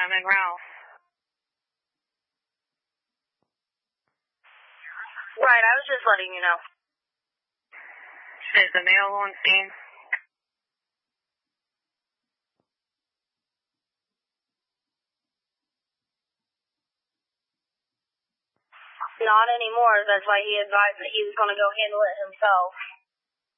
Sam and Ralph. Right, I was just letting you know. Is the mail on scene? Not anymore. That's why he advised that he was going to go handle it himself.